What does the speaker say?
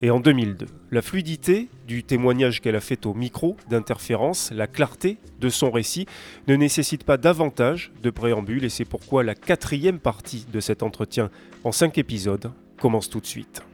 et en 2002. La fluidité du témoignage qu'elle a fait au micro d'interférence, la clarté de son récit ne nécessite pas davantage de préambule et c'est pourquoi la 4e partie de cet entretien en 5 épisodes commence tout de suite.